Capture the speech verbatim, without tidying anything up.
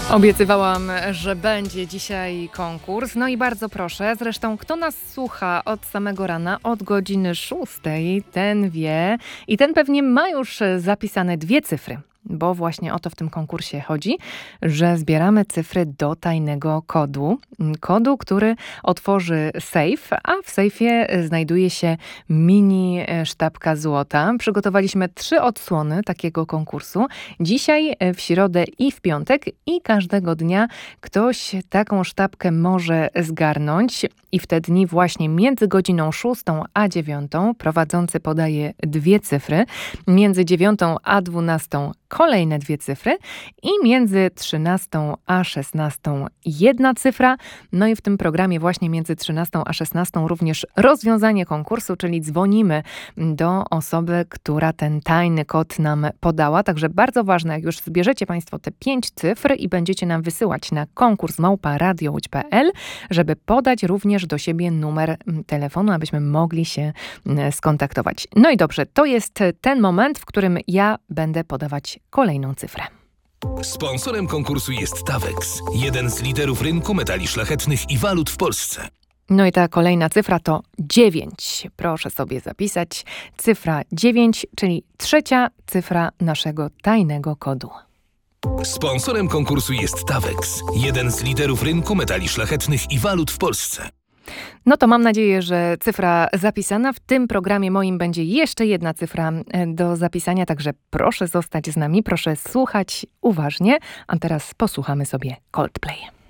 Obiecywałam, że będzie dzisiaj konkurs, no i bardzo proszę. Zresztą kto nas słucha od samego rana, od godziny szóstej, ten wie i ten pewnie ma już zapisane dwie cyfry. Bo właśnie o to w tym konkursie chodzi, że zbieramy cyfry do tajnego kodu. Kodu, który otworzy sejf, a w sejfie znajduje się mini sztabka złota. Przygotowaliśmy trzy odsłony takiego konkursu. Dzisiaj, w środę i w piątek i każdego dnia ktoś taką sztabkę może zgarnąć. I w te dni właśnie między godziną szóstą a dziewiątą prowadzący podaje dwie cyfry. Między dziewiątą a dwunastą kolejne dwie cyfry i między trzynastą a szesnastą jedna cyfra. No i w tym programie właśnie między trzynastą a szesnastą również rozwiązanie konkursu, czyli dzwonimy do osoby, która ten tajny kod nam podała. Także bardzo ważne, jak już zbierzecie Państwo te pięć cyfr i będziecie nam wysyłać na konkurs małpa radio łódź kropka pe el, żeby podać również do siebie numer telefonu, abyśmy mogli się skontaktować. No i dobrze, to jest ten moment, w którym ja będę podawać kolejną cyfrę. Sponsorem konkursu jest Tawex, jeden z liderów rynku metali szlachetnych i walut w Polsce. No i ta kolejna cyfra to dziewięć. Proszę sobie zapisać. Cyfra dziewięć, czyli trzecia cyfra naszego tajnego kodu. Sponsorem konkursu jest Tawex, jeden z liderów rynku metali szlachetnych i walut w Polsce. No to mam nadzieję, że cyfra zapisana. W tym programie moim będzie jeszcze jedna cyfra do zapisania, także proszę zostać z nami, proszę słuchać uważnie. A teraz posłuchamy sobie Coldplay.